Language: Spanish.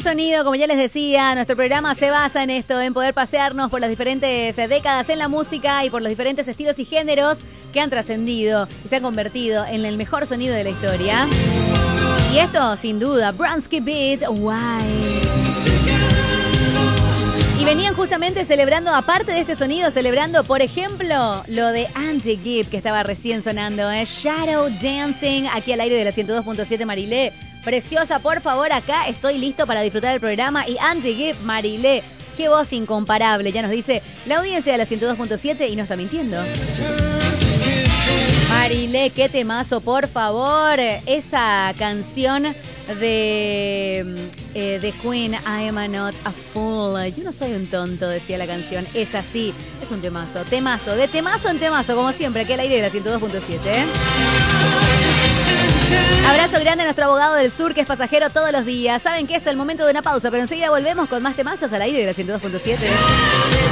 sonido, como ya les decía, nuestro programa se basa en esto, en poder pasearnos por las diferentes décadas en la música y por los diferentes estilos y géneros que han trascendido y se han convertido en el mejor sonido de la historia. Y esto, sin duda, Bronski Beat, Why. Y venían justamente celebrando, aparte de este sonido, celebrando, por ejemplo, lo de Angie Gibb, que estaba recién sonando, Shadow Dancing, aquí al aire de la 102.7 Marilé. Preciosa, por favor, acá estoy listo para disfrutar del programa. Y Angie Gibb, Marilé, qué voz incomparable, ya nos dice la audiencia de la 102.7 y no está mintiendo. Marilé, qué temazo, por favor. Esa canción de Queen, I am not a fool. Yo no soy un tonto, decía la canción. Es así, es un temazo, temazo, de temazo en temazo, como siempre, aquí al aire de la 102.7. Abrazo grande a nuestro abogado del sur, que es pasajero todos los días. Saben que es el momento de una pausa, pero enseguida volvemos con más temazos al aire de la 102.7.